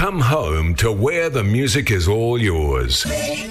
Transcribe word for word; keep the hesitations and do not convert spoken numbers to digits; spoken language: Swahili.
Come home to where the music is all yours.